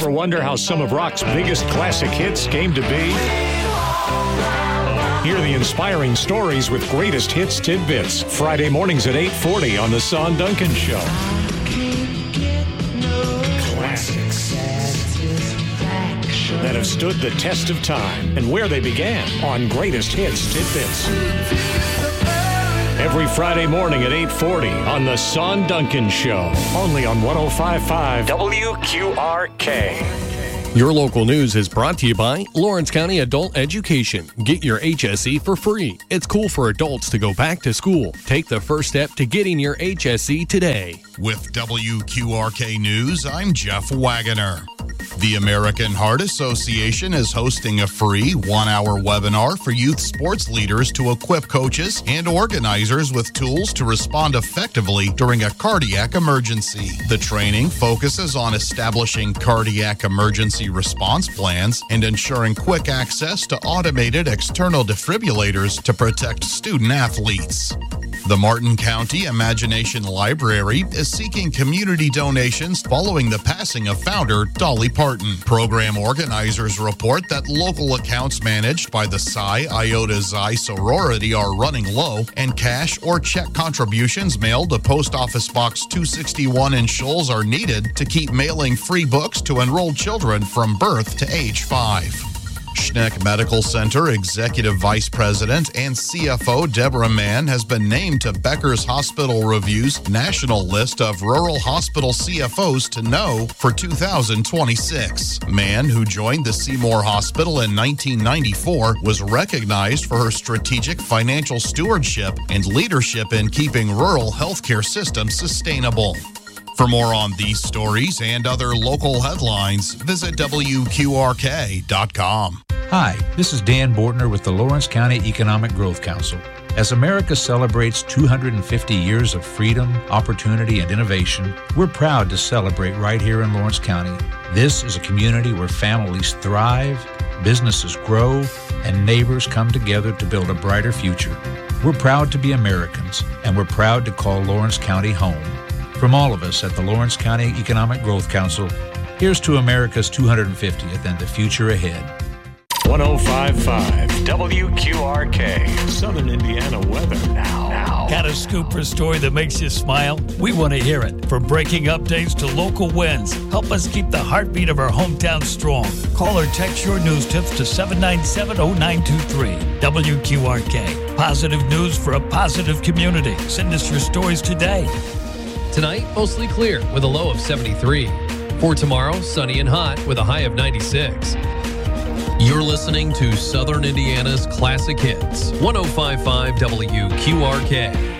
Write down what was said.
Ever wonder how some of rock's biggest classic hits came to be? Hear the inspiring stories with Greatest Hits Tidbits. Friday mornings at 8:40 on The Son Duncan Show. Classics that have stood the test of time and where they began on Greatest Hits Tidbits. Every Friday morning at 8:40 on The Son Duncan Show. Only on 105.5 WQRK. Your local news is brought to you by Lawrence County Adult Education. Get your HSE for free. It's cool for adults to go back to school. Take the first step to getting your HSE today. With WQRK News, I'm Jeff Wagoner. The American Heart Association is hosting a free one-hour webinar for youth sports leaders to equip coaches and organizers with tools to respond effectively during a cardiac emergency. The training focuses on establishing cardiac emergency response plans and ensuring quick access to automated external defibrillators to protect student athletes. The Martin County Imagination Library is seeking community donations following the passing of founder Dolly Parton. Program organizers report that local accounts managed by the Psi Iota Xi sorority are running low, and cash or check contributions mailed to Post Office Box 261 in Shoals are needed to keep mailing free books to enrolled children from birth to age 5. Schneck Medical Center Executive Vice President and CFO Deborah Mann has been named to Becker's Hospital Review's national list of rural hospital CFOs to know for 2026. Mann, who joined the Seymour Hospital in 1994, was recognized for her strategic financial stewardship and leadership in keeping rural healthcare systems sustainable. For more on these stories and other local headlines, visit WQRK.com. Hi, this is Dan Bortner with the Lawrence County Economic Growth Council. As America celebrates 250 years of freedom, opportunity, and innovation, we're proud to celebrate right here in Lawrence County. This is a community where families thrive, businesses grow, and neighbors come together to build a brighter future. We're proud to be Americans, and we're proud to call Lawrence County home. From all of us at the Lawrence County Economic Growth Council, here's to America's 250th and the future ahead. 105.5 WQRK. Southern Indiana weather now. Got a scoop or story that makes you smile? We want to hear it. From breaking updates to local wins, help us keep the heartbeat of our hometown strong. Call or text your news tips to 797-0923. WQRK. Positive news for a positive community. Send us your stories today. Tonight, mostly clear with a low of 73. For tomorrow, sunny and hot with a high of 96. You're listening to Southern Indiana's Classic Hits, 105.5 WQRK.